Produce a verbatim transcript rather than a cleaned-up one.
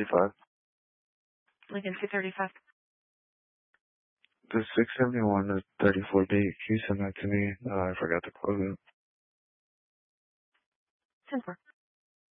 fifty-five. Lincoln two thirty-five. The six seventy-one to thirty-four B, can you send that to me? Uh, I forgot to close it. ten four.